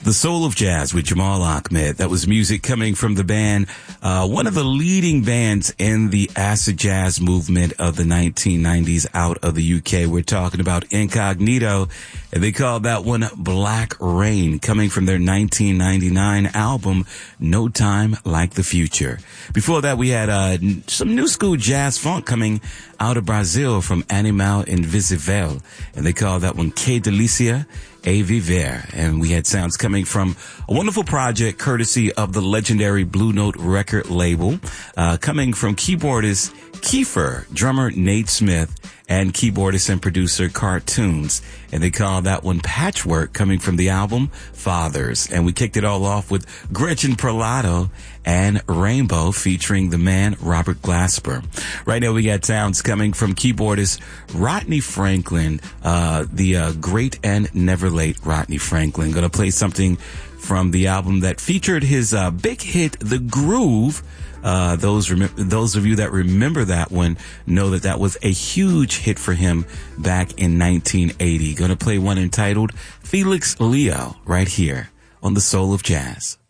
The Soul of Jazz with Jamal Ahmed. That was music coming from the band, one of the leading bands in the acid jazz movement of the 1990s out of the UK. We're talking about Incognito, and they called that one Black Rain, coming from their 1999 album, No Time Like the Future. Before that, we had some new school jazz funk coming out of Brazil from Animal Invisível, and they called that one Que Delícia A Viver. And we had sounds coming from a wonderful project courtesy of the legendary Blue Note record label, coming from keyboardist Kiefer, drummer Nate Smith, and keyboardist and producer Cartoons. And they call that one Patchwork, coming from the album Fathers. And we kicked it all off with Gretchen Parlato and Rainbow featuring the man Robert Glasper. Right now we got sounds coming from keyboardist Rodney Franklin, the great and never late Rodney Franklin. Gonna play something from the album that featured his big hit, The Groove. Those of you that remember that one know that that was a huge hit for him back in 1980. Gonna play one entitled Felix Leo right here on The Soul of Jazz.